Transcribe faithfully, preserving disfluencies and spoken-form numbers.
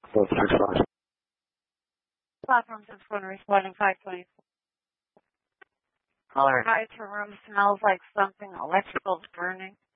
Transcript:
four six five. Platform six one responding five twenty-four. Caller, hi, your room smells like something electrical is burning.